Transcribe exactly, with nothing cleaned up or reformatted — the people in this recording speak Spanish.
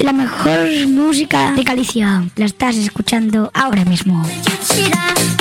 la mejor música de Galicia. La estás escuchando ahora mismo. Será